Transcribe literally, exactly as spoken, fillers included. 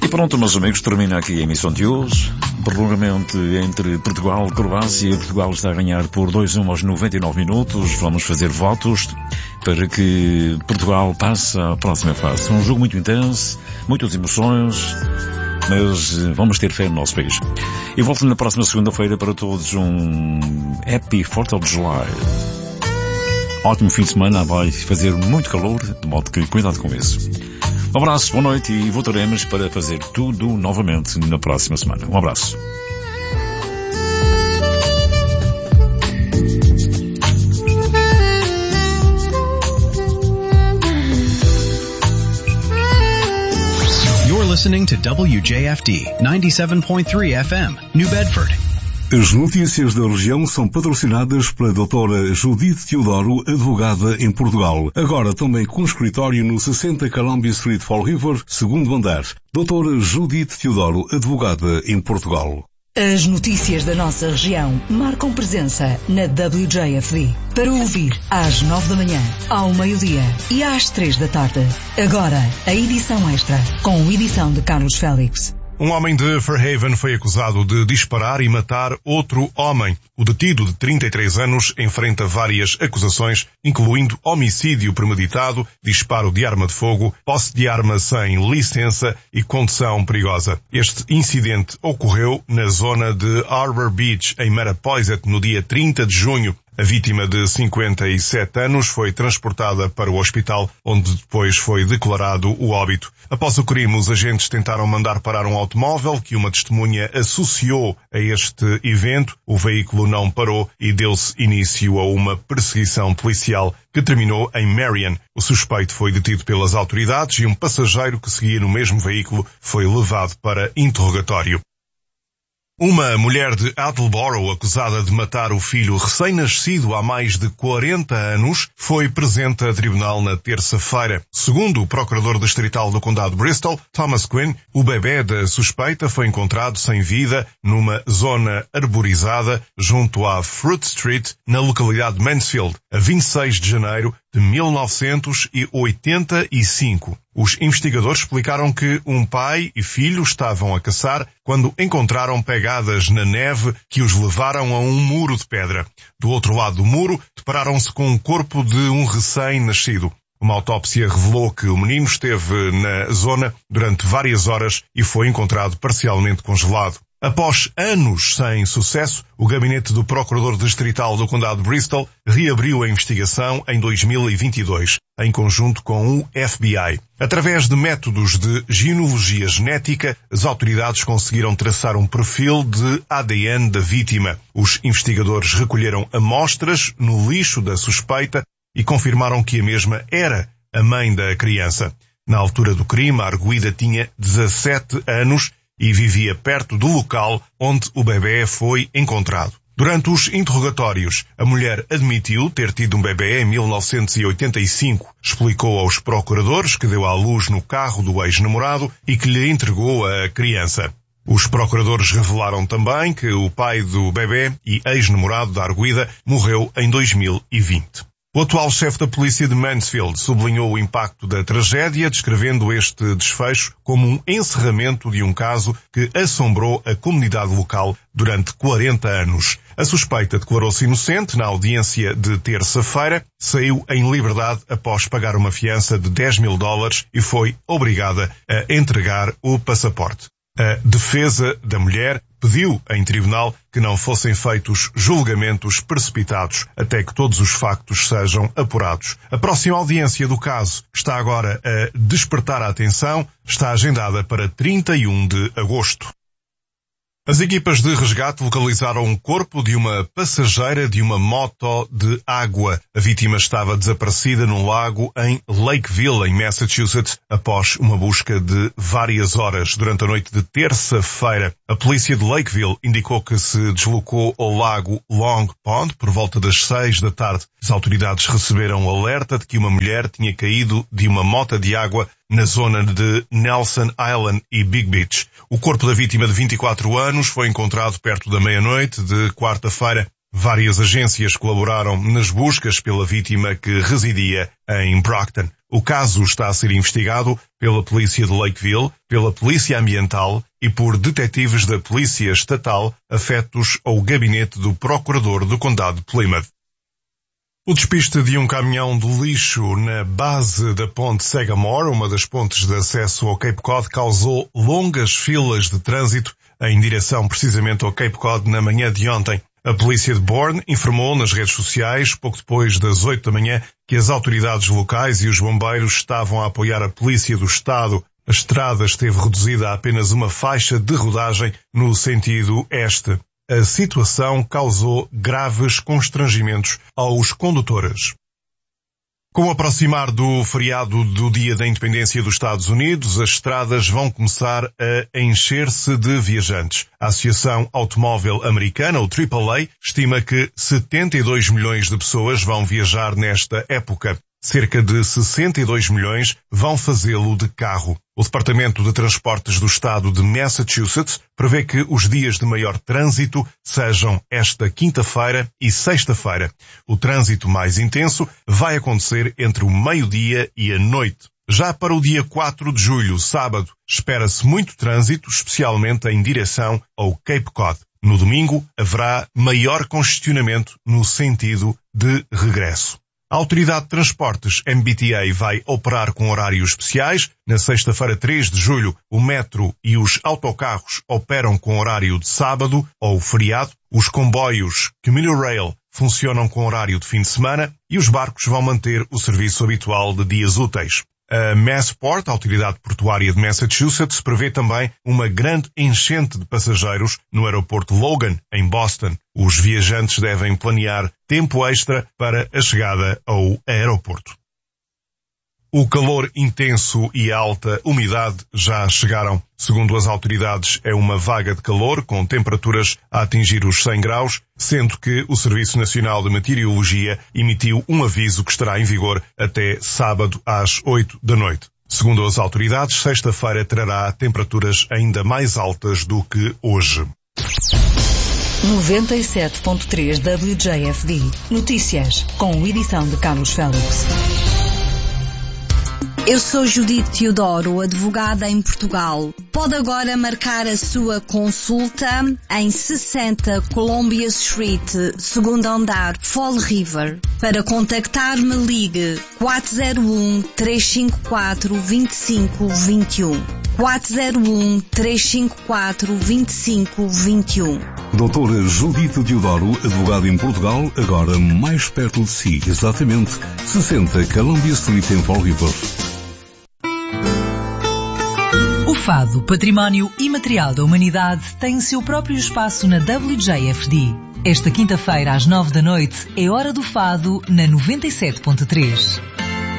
E pronto, meus amigos, termina aqui a emissão de hoje. Prolongamento entre Portugal e Croácia. Portugal está a ganhar por dois a um aos noventa e nove minutos. Vamos fazer votos para que Portugal passe à próxima fase. Um jogo muito intenso, muitas emoções, mas vamos ter fé no nosso país. E volto na próxima segunda-feira para todos um Happy fourth of July. Ótimo fim de semana, vai fazer muito calor, de modo que cuidado com isso. Um abraço, boa noite e voltaremos para fazer tudo novamente na próxima semana. Um abraço. You're listening to W J F D ninety-seven point three F M, New Bedford. As notícias da região são patrocinadas pela doutora Judith Teodoro, advogada em Portugal. Agora também com escritório no sessenta Columbia Street, Fall River, segundo andar. doutora Judith Teodoro, advogada em Portugal. As notícias da nossa região marcam presença na W J F D. Para ouvir às nove da manhã, ao meio-dia e às três da tarde. Agora, a edição extra, com edição de Carlos Félix. Um homem de Fairhaven foi acusado de disparar e matar outro homem. O detido, de trinta e três anos, enfrenta várias acusações, incluindo homicídio premeditado, disparo de arma de fogo, posse de arma sem licença e condução perigosa. Este incidente ocorreu na zona de Harbour Beach, em Mattapoisett, no dia trinta de junho. A vítima, de cinquenta e sete anos, foi transportada para o hospital, onde depois foi declarado o óbito. Após o crime, os agentes tentaram mandar parar um automóvel que uma testemunha associou a este evento. O veículo não parou e deu-se início a uma perseguição policial que terminou em Marion. O suspeito foi detido pelas autoridades e um passageiro que seguia no mesmo veículo foi levado para interrogatório. Uma mulher de Attleboro, acusada de matar o filho recém-nascido há mais de quarenta anos, foi presente a tribunal na terça-feira. Segundo o procurador distrital do condado de Bristol, Thomas Quinn, o bebê da suspeita foi encontrado sem vida numa zona arborizada junto à Fruit Street, na localidade de Mansfield, a vinte e seis de janeiro de mil novecentos e oitenta e cinco. Os investigadores explicaram que um pai e filho estavam a caçar quando encontraram pegadas na neve que os levaram a um muro de pedra. Do outro lado do muro, depararam-se com o corpo de um recém-nascido. Uma autópsia revelou que o menino esteve na zona durante várias horas e foi encontrado parcialmente congelado. Após anos sem sucesso, o gabinete do procurador distrital do condado de Bristol reabriu a investigação em dois mil e vinte e dois, em conjunto com o F B I. Através de métodos de genealogia genética, as autoridades conseguiram traçar um perfil de A D N da vítima. Os investigadores recolheram amostras no lixo da suspeita e confirmaram que a mesma era a mãe da criança. Na altura do crime, a arguida tinha dezassete anos e vivia perto do local onde o bebê foi encontrado. Durante os interrogatórios, a mulher admitiu ter tido um bebê em mil novecentos e oitenta e cinco. Explicou aos procuradores que deu à luz no carro do ex-namorado e que lhe entregou a criança. Os procuradores revelaram também que o pai do bebê e ex-namorado da arguida morreu em dois mil e vinte. O atual chefe da polícia de Mansfield sublinhou o impacto da tragédia, descrevendo este desfecho como um encerramento de um caso que assombrou a comunidade local durante quarenta anos. A suspeita declarou-se inocente na audiência de terça-feira, saiu em liberdade após pagar uma fiança de dez mil dólares e foi obrigada a entregar o passaporte. A defesa da mulher pediu em tribunal que não fossem feitos julgamentos precipitados até que todos os factos sejam apurados. A próxima audiência do caso está agora a despertar a atenção, está agendada para trinta e um de agosto. As equipas de resgate localizaram um corpo de uma passageira de uma moto de água. A vítima estava desaparecida num lago em Lakeville, em Massachusetts, após uma busca de várias horas durante a noite de terça-feira. A polícia de Lakeville indicou que se deslocou ao lago Long Pond por volta das seis da tarde. As autoridades receberam o alerta de que uma mulher tinha caído de uma moto de água na zona de Nelson Island e Big Beach. O corpo da vítima de vinte e quatro anos foi encontrado perto da meia-noite de quarta-feira. Várias agências colaboraram nas buscas pela vítima que residia em Brockton. O caso está a ser investigado pela polícia de Lakeville, pela polícia ambiental e por detetives da polícia estatal afetos ao gabinete do procurador do condado de Plymouth. O despiste de um caminhão de lixo na base da ponte Sagamore, uma das pontes de acesso ao Cape Cod, causou longas filas de trânsito em direção precisamente ao Cape Cod na manhã de ontem. A polícia de Bourne informou nas redes sociais, pouco depois das oito da manhã, que as autoridades locais e os bombeiros estavam a apoiar a polícia do estado. A estrada esteve reduzida a apenas uma faixa de rodagem no sentido este. A situação causou graves constrangimentos aos condutores. Com o aproximar do feriado do Dia da Independência dos Estados Unidos, as estradas vão começar a encher-se de viajantes. A Associação Automóvel Americana, o triplo A, estima que setenta e dois milhões de pessoas vão viajar nesta época. Cerca de sessenta e dois milhões vão fazê-lo de carro. O Departamento de Transportes do Estado de Massachusetts prevê que os dias de maior trânsito sejam esta quinta-feira e sexta-feira. O trânsito mais intenso vai acontecer entre o meio-dia e a noite. Já para o dia quatro de julho, sábado, espera-se muito trânsito, especialmente em direção ao Cape Cod. No domingo, haverá maior congestionamento no sentido de regresso. A Autoridade de Transportes, M B T A, vai operar com horários especiais. Na sexta-feira, três de julho, o metro e os autocarros operam com horário de sábado ou feriado. Os comboios Commuter Rail funcionam com horário de fim de semana e os barcos vão manter o serviço habitual de dias úteis. A Massport, a Autoridade Portuária de Massachusetts, prevê também uma grande enchente de passageiros no aeroporto Logan, em Boston. Os viajantes devem planear tempo extra para a chegada ao aeroporto. O calor intenso e a alta umidade já chegaram. Segundo as autoridades, é uma vaga de calor com temperaturas a atingir os cem graus, sendo que o Serviço Nacional de Meteorologia emitiu um aviso que estará em vigor até sábado às oito da noite. Segundo as autoridades, sexta-feira trará temperaturas ainda mais altas do que hoje. noventa e sete ponto três W J F D. Notícias, com edição de Carlos Félix. Eu sou Judite Teodoro, advogada em Portugal. Pode agora marcar a sua consulta em sessenta Columbia Street, segundo andar, Fall River. Para contactar-me, ligue quatro zero um, três cinco quatro, dois cinco dois um. quatro zero um, três cinco quatro, dois cinco dois um. doutora Judite Teodoro, advogada em Portugal, agora mais perto de si, exatamente sessenta Columbia Street em Fall River. O Fado, Património Imaterial da Humanidade, tem o seu próprio espaço na W J F D. Esta quinta-feira às nove da noite é Hora do Fado na noventa e sete ponto três.